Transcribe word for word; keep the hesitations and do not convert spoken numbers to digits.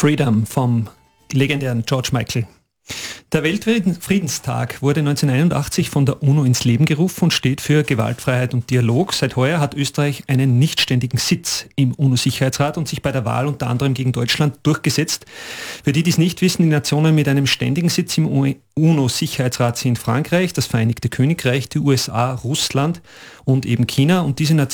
Freedom vom legendären George Michael. Der Weltfriedenstag wurde neunzehnhunderteinundachtzig von der UNO ins Leben gerufen und steht für Gewaltfreiheit und Dialog. Seit heuer hat Österreich einen nichtständigen Sitz im UNO-Sicherheitsrat und sich bei der Wahl unter anderem gegen Deutschland durchgesetzt. Für die, die es nicht wissen, die Nationen mit einem ständigen Sitz im UNO-Sicherheitsrat sind Frankreich, das Vereinigte Königreich, die U S A, Russland und eben China. Und diese